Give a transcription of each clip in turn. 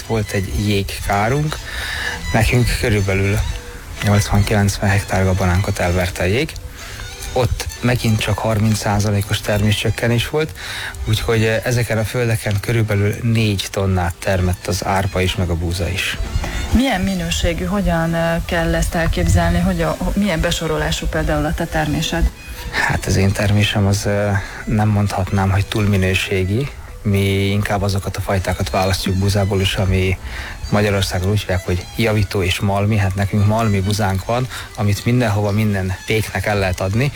volt egy jégkárunk, nekünk körülbelül 80-90 hektár gabonánkot elverte a jég. Ott megint csak 30%-os terméscsökkenés volt, úgyhogy ezeken a földeken körülbelül 4 tonnát termett az árpa is, meg a búza is. Milyen minőségű, hogyan kell ezt elképzelni, milyen besorolású például a te termésed? Hát az én termésem az nem mondhatnám, hogy túl minőségi. Mi inkább azokat a fajtákat választjuk búzából is, ami Magyarországon úgy hívják, hogy javító és malmi. Hát nekünk malmi búzánk van, amit mindenhova, minden péknek el lehet adni,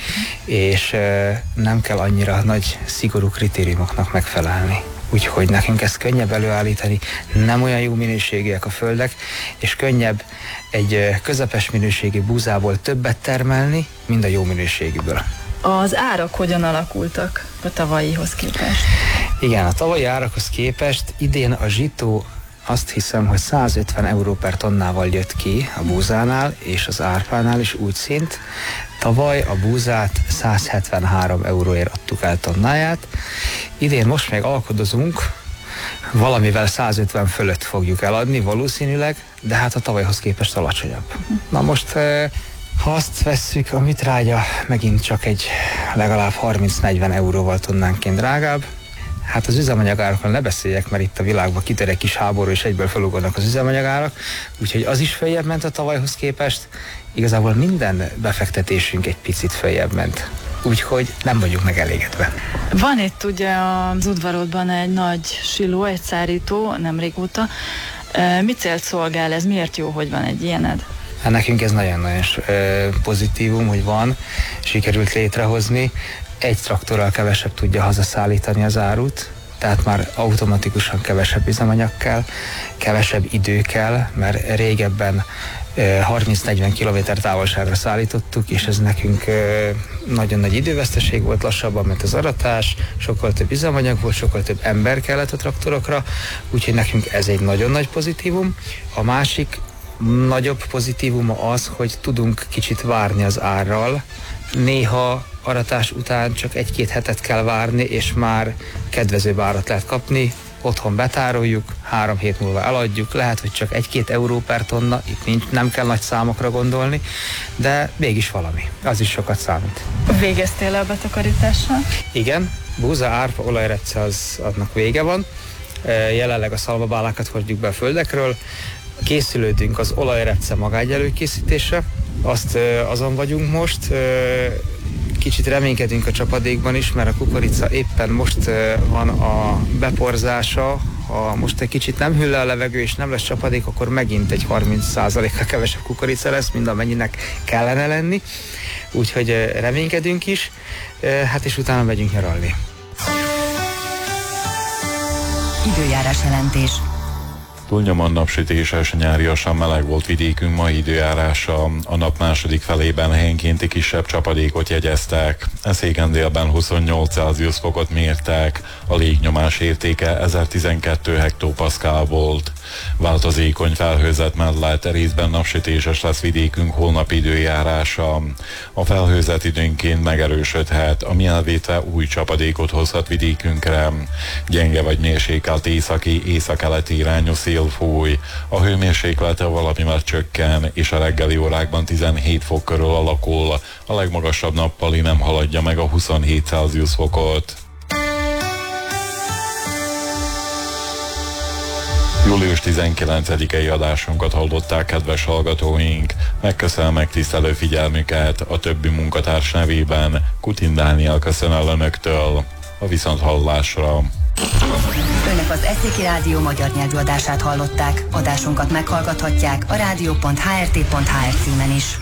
és nem kell annyira nagy, szigorú kritériumoknak megfelelni. Úgyhogy nekünk ezt könnyebb előállítani, nem olyan jó minőségűek a földek, és könnyebb egy közepes minőségű búzából többet termelni, mint a jó minőségűből. Az árak hogyan alakultak a tavalyihoz képest? Igen, a tavalyi árakhoz képest idén a zsitó azt hiszem, hogy 150 euró per tonnával jött ki a búzánál, és az árpánál is úgy szint. Tavaly a búzát 173 euróért adtuk el tonnáját. Idén most még alkudozunk, valamivel 150 fölött fogjuk eladni valószínűleg, de hát a tavalyhoz képest alacsonyabb. Na most, ha azt vesszük, a mitrágya megint csak egy legalább 30-40 euróval tonnánként drágább. Hát az üzemanyagárakon ne beszéljek, mert itt a világban kitör egy kis háború, és egyből felugornak az üzemanyagárak, úgyhogy az is följebb ment a tavalyhoz képest. Igazából minden befektetésünk egy picit följebb ment. Úgyhogy nem vagyunk megelégedve. Van itt ugye az udvarodban egy nagy siló, egy szárító, nem régóta. Mi célt szolgál ez? Miért jó, hogy van egy ilyened? Hát nekünk ez nagyon-nagyon pozitívum, hogy van, sikerült létrehozni. Egy traktorral kevesebb tudja hazaszállítani az árut, tehát már automatikusan kevesebb üzemanyag kell, kevesebb idő kell, mert régebben 30-40 km távolságra szállítottuk, és ez nekünk nagyon nagy időveszteség volt, lassabban ment az aratás, sokkal több üzemanyag volt, sokkal több ember kellett a traktorokra, úgyhogy nekünk ez egy nagyon nagy pozitívum. A másik nagyobb pozitívuma az, hogy tudunk kicsit várni az árral. Néha aratás után csak 1-2 hetet kell várni, és már kedvezőbb árat lehet kapni. Otthon betároljuk, 3 hét múlva eladjuk, lehet, hogy csak 1-2 euró per tonna, itt nem kell nagy számokra gondolni, de mégis valami, az is sokat számít. Végeztél a betakarítással? Igen, búza, árpa, olajrepce annak vége van. Jelenleg a szalmabálákat hordjuk be a földekről, készülődünk az olajrepce magágy előkészítésre, azon vagyunk most, kicsit reménykedünk a csapadékban is, mert a kukorica éppen most van a beporzása, ha most egy kicsit nem hűl le a levegő és nem lesz csapadék, akkor megint egy 30%-kal kevesebb kukorica lesz, mint amennyinek kellene lenni, úgyhogy reménykedünk is, hát és utána megyünk nyaralni. Időjárás jelentés. Túlnyomóan napsütéses, nyáriasan meleg volt vidékünk mai időjárása, a nap második felében helyenkénti kisebb csapadékot jegyeztek. Széken délben 28 Celsius fokot mértek, a légnyomás értéke 1012 hektopaszkál volt. Változékony felhőzet mellett részben napsütéses lesz vidékünk holnap időjárása. A felhőzet időnként megerősödhet, ami elvétve új csapadékot hozhat vidékünkre. Gyenge vagy mérsékelt északkeleti irányú szél fúj, a hőmérséklete valamivel csökken, és a reggeli órákban 17 fok körül alakul, a legmagasabb nappali nem haladja meg a 27 Celsius fokot. Július 19-i adásunkat hallották, kedves hallgatóink. Megköszönöm megtisztelő figyelmüket, a többi munkatárs nevében Kutin Dániel köszön el önöktől. A viszonthallásra. Önök az SZK Rádió magyar nyelvű adását hallották. Adásunkat meghallgathatják a rádió.hrt.hr címen is.